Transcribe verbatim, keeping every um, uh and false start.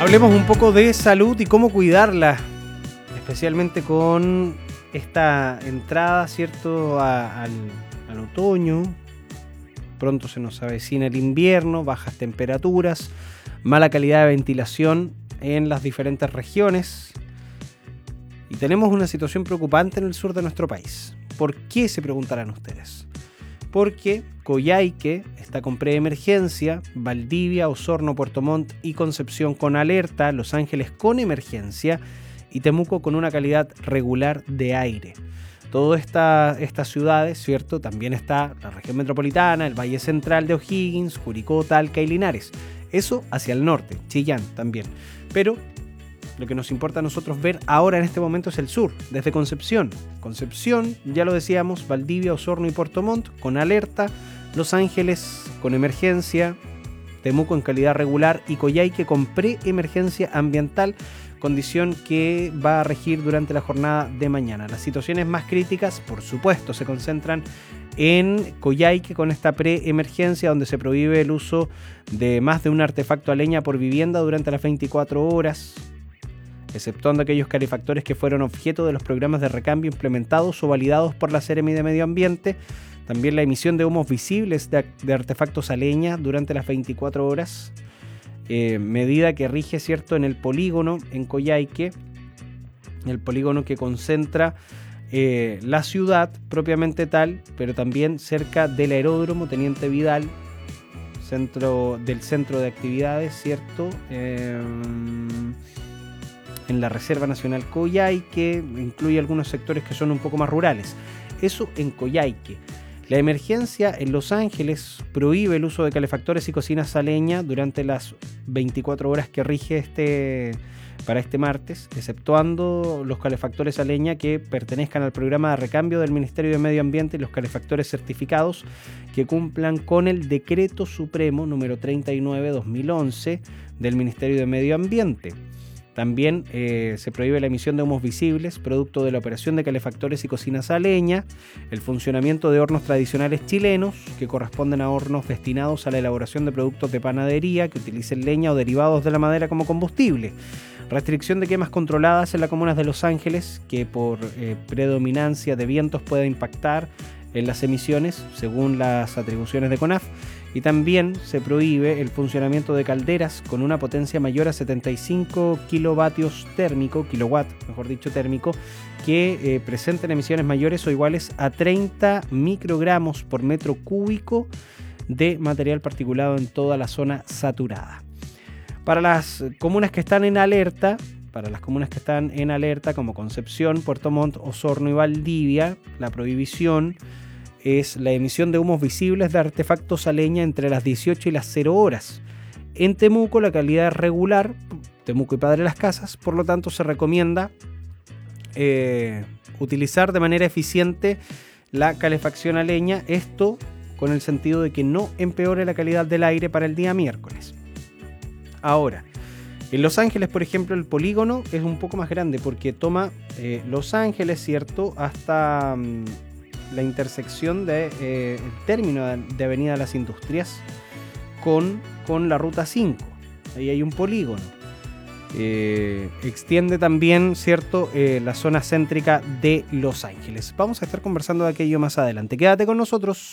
Hablemos un poco de salud y cómo cuidarla, especialmente con esta entrada, ¿cierto?, a, al, al otoño. Pronto se nos avecina el invierno, bajas temperaturas, mala calidad de ventilación en las diferentes regiones. Y tenemos una situación preocupante en el sur de nuestro país. ¿Por qué?, se preguntarán ustedes. Porque Coyhaique está con preemergencia, Valdivia, Osorno, Puerto Montt y Concepción con alerta, Los Ángeles con emergencia y Temuco con una calidad regular de aire. Todas esta, estas ciudades, ¿cierto? También está la región metropolitana, el Valle Central de O'Higgins, Curicó, Talca y Linares. Eso hacia el norte, Chillán también. Pero lo que nos importa a nosotros ver ahora en este momento es el sur, desde Concepción. Concepción, ya lo decíamos, Valdivia, Osorno y Puerto Montt con alerta, Los Ángeles con emergencia, Temuco en calidad regular y Coyhaique con preemergencia ambiental, condición que va a regir durante la jornada de mañana. Las situaciones más críticas, por supuesto, se concentran en Coyhaique con esta preemergencia donde se prohíbe el uso de más de un artefacto a leña por vivienda durante las veinticuatro horas. Exceptuando aquellos calefactores que fueron objeto de los programas de recambio implementados o validados por la Seremi de Medio Ambiente. También la emisión de humos visibles de, de artefactos a leña durante las veinticuatro horas. Eh, medida que rige, ¿cierto?, en el polígono, en Coyhaique, el polígono que concentra eh, la ciudad propiamente tal, pero también cerca del aeródromo Teniente Vidal, centro, del centro de actividades, ¿cierto?, Eh, en la Reserva Nacional Coyhaique, incluye algunos sectores que son un poco más rurales. Eso en Coyhaique. La emergencia en Los Ángeles prohíbe el uso de calefactores y cocinas a leña durante las veinticuatro horas que rige este, para este martes, exceptuando los calefactores a leña que pertenezcan al programa de recambio del Ministerio de Medio Ambiente y los calefactores certificados que cumplan con el Decreto Supremo número treinta y nueve barra dos mil once del Ministerio de Medio Ambiente. También eh, se prohíbe la emisión de humos visibles, producto de la operación de calefactores y cocinas a leña, el funcionamiento de hornos tradicionales chilenos, que corresponden a hornos destinados a la elaboración de productos de panadería que utilicen leña o derivados de la madera como combustible. Restricción de quemas controladas en las comunas de Los Ángeles, que por eh, predominancia de vientos puede impactar en las emisiones, según las atribuciones de CONAF. Y también se prohíbe el funcionamiento de calderas con una potencia mayor a setenta y cinco kilovatios térmico, kilowatt, mejor dicho, térmico, que eh, presenten emisiones mayores o iguales a treinta microgramos por metro cúbico de material particulado en toda la zona saturada. Para las comunas que están en alerta, para las comunas que están en alerta como Concepción, Puerto Montt, Osorno y Valdivia, la prohibición es la emisión de humos visibles de artefactos a leña entre las dieciocho y las cero horas. En Temuco la calidad es regular, Temuco y Padre Las Casas, por lo tanto se recomienda eh, utilizar de manera eficiente la calefacción a leña, esto con el sentido de que no empeore la calidad del aire para el día miércoles. Ahora, en Los Ángeles, por ejemplo, el polígono es un poco más grande porque toma eh, Los Ángeles, ¿cierto?, hasta Mm, la intersección del de, eh, término de Avenida Las Industrias con, con la Ruta cinco. Ahí hay un polígono. Eh, extiende también, ¿cierto?, eh, la zona céntrica de Los Ángeles. Vamos a estar conversando de aquello más adelante. Quédate con nosotros.